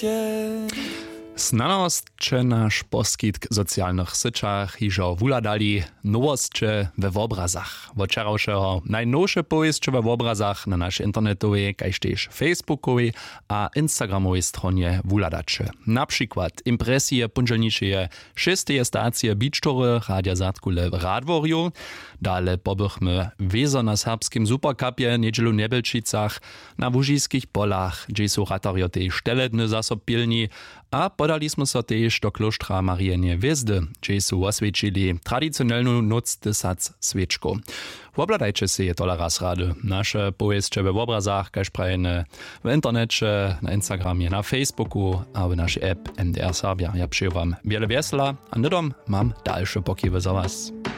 Znanosće naš poskitk socialnych syczach hižo wuladali nowostće we obrazach. Včerajšeho najnowsze powieście we obrazach na naszej internetowej, kaž tež Facebookowej a Instagramowej stronie wuladacze. Na przykład impresje punželničeje 6. stacije Bičtory Radia Zatkule w Radworju, dale pobychmy wezo na serbskim Supercupie niedzielu Nebelčicach, na Łužiskich polach, gdzie są ratario tej szteledny zasob pilni, a podaliśmy so też do kloštra Marienie Hviezdy, gdzie są oswiecili tradycjonalną noc desac świeczku. Obladajcie się to raz rady. Nasze powieście w obrazach, kaž prajene w internecie, na Instagramie, na Facebooku, a w naszej app MDR Serbia. Ja przyjąłem wiele wiesla, a nidom mam dalsze pokiwy za was.